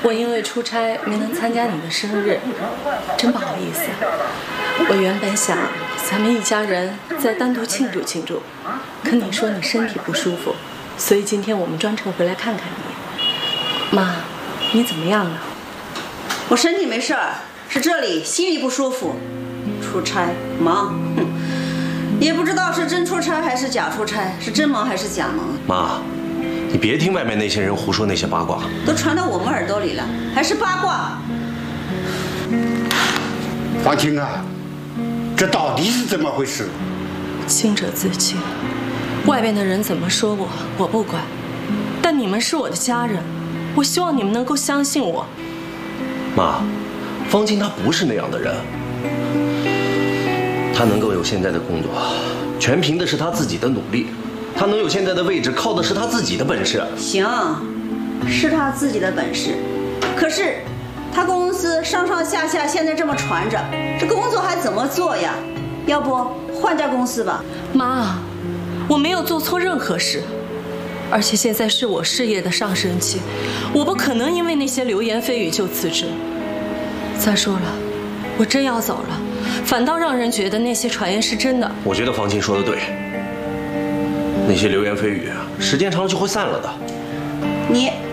我因为出差没能参加你的生日，真不好意思。我原本想咱们一家人再单独庆祝庆祝，可你说你身体不舒服，所以今天我们专程回来看看你。妈，你怎么样了？ 我身体没事儿，是这里心里不舒服。出差忙，也不知道是真出差还是假出差，是真忙还是假忙。 妈，你别听外面那些人胡说那些八卦， 都传到我们耳朵里了，还是八卦。 方清啊，这到底是怎么回事？ 清者自清，外边的人怎么说我不管，但你们是我的家人，我希望你们能够相信我。 妈，方清他不是那样的人，他能够有现在的工作，全凭的是他自己的努力。他能有现在的位置，靠的是他自己的本事。 行，是他自己的本事，可是他公司上上下下现在这么传着，这工作还怎么做呀？要不换家公司吧？ 妈，我没有做错任何事，而且现在是我事业的上升期，我不可能因为那些流言蜚语就辞职。再说了，我真要走了，反倒让人觉得那些传言是真的。 我觉得方清说的对，那些流言蜚语时间长了就会散了的。 你